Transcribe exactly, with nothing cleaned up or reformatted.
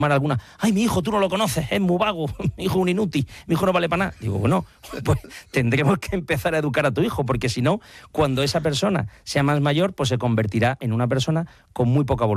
alguna, ay, mi hijo tú no lo conoces, es muy vago, mi hijo es un inútil, mi hijo no vale para nada. Digo, bueno, pues tendremos que empezar a educar a tu hijo, porque si no, cuando esa persona sea más mayor, pues se convertirá en una persona con muy poca voluntad.